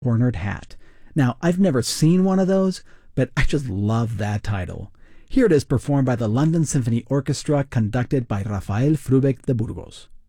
Hornered Hat. Now, I've never seen one of those, but I just love that title. Here it is performed by the London Symphony Orchestra, conducted by Rafael Frubeck de Burgos.